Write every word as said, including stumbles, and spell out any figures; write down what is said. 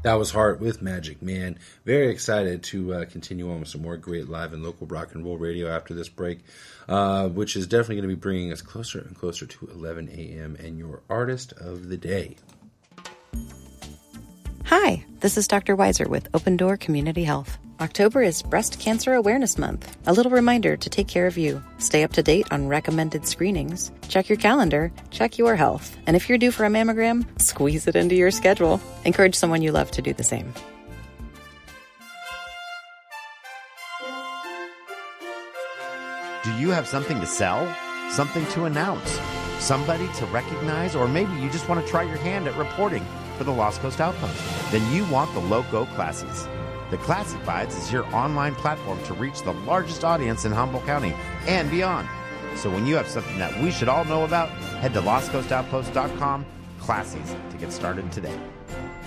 That was Heart with Magic Man. Very excited to uh, continue on with some more great live and local rock and roll radio after this break, uh, which is definitely going to be bringing us closer and closer to eleven a.m. and your artist of the day. Hi, this is Doctor Weiser with Open Door Community Health. October is Breast Cancer Awareness Month. A little reminder to take care of you. Stay up to date on recommended screenings. Check your calendar. Check your health. And if you're due for a mammogram, squeeze it into your schedule. Encourage someone you love to do the same. Do you have something to sell? Something to announce? Somebody to recognize? Or maybe you just want to try your hand at reporting for the Lost Coast Outpost? Then you want the Loco Classies. The Classifieds is your online platform to reach the largest audience in Humboldt County and beyond. So when you have something that we should all know about, head to lost coast outpost dot com Classies to get started today.